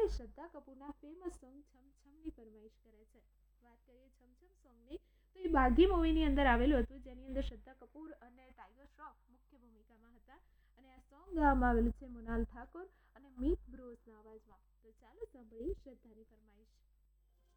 શ્રદ્ધા કપૂરના famous song છમ છમની ફરમાઈશ કરે છે. વાત કરીએ છમ છમ સોંગની તો એ બાઘી મૂવીની અંદર આવેલું હતું, જેની અંદર શ્રદ્ધા કપૂર અને ટાઈગર શ્રોફ મુખ્ય ભૂમિકામાં હતા. અને આ સોંગ ગાવામાં આવેલું છે મોનાલ ઠાકોર અને મીત બ્રોસના અવાજમાં. તો ચાલો સાંભળીએ શ્રદ્ધાની ફરમાઈશ.